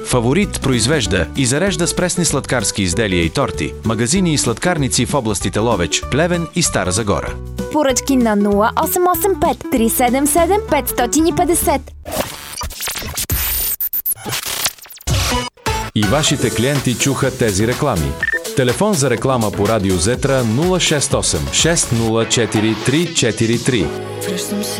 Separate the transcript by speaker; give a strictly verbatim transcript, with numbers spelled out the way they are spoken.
Speaker 1: Фаворит произвежда и зарежда с пресни сладкарски изделия и торти. Магазини и сладкарници в областите Ловеч, Плевен и Стара Загора.
Speaker 2: Поръчки на нула осем осем пет три седем седем пет пет ноль.
Speaker 1: И вашите клиенти чуха тези реклами. Телефон за реклама по Радио Зетра нула шест осем шест нула четири три четири три.